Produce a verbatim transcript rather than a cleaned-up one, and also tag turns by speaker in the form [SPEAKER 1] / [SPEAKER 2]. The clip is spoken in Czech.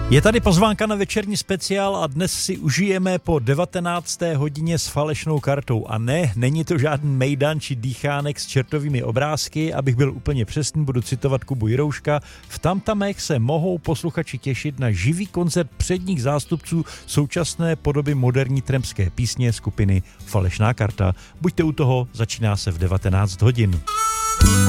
[SPEAKER 1] Je tady pozvánka na večerní speciál a dnes si užijeme po devatenácté hodině s falešnou kartou. A ne, není to žádný mejdan či dýchánek s čertovými obrázky, abych byl úplně přesný, budu citovat Kubu Jirouška. V Tamtamech se mohou posluchači těšit na živý koncert předních zástupců současné podoby moderní trampské písně skupiny Falešná karta. Buďte u toho, začíná se v devatenáct hodin.